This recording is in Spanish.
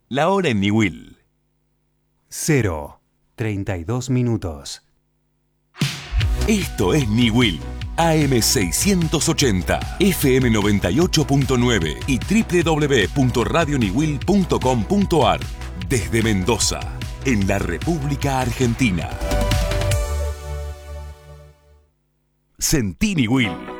La hora en Niwil. 0:32. Esto es Niwil. AM 680, FM 98.9 y www.radioniwil.com.ar. Desde Mendoza, en la República Argentina. Sentí Niwil.